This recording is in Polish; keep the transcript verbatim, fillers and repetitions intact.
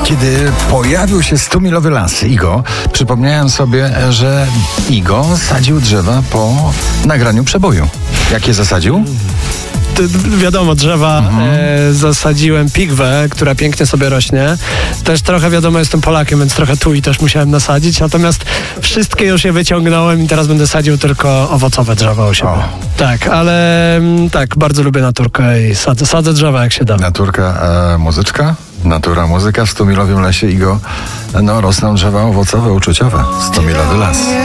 Kiedy pojawił się stumilowy las Igo, przypomniałem sobie, że Igo sadził drzewa po nagraniu Przeboju. Jakie zasadził? Wiadomo, drzewa mhm. e, zasadziłem pigwę, która pięknie sobie rośnie. Też trochę, wiadomo, jestem Polakiem, więc trochę tu i też musiałem nasadzić. Natomiast wszystkie już je wyciągnąłem i teraz będę sadził tylko owocowe drzewa u siebie. O. Tak, ale m, tak, bardzo lubię naturkę i sadzę, sadzę drzewa jak się da. Naturka, a muzyczka? Natura, muzyka w stumilowym lesie Igo. No, rosną drzewa owocowe, uczuciowe. Stumilowy las.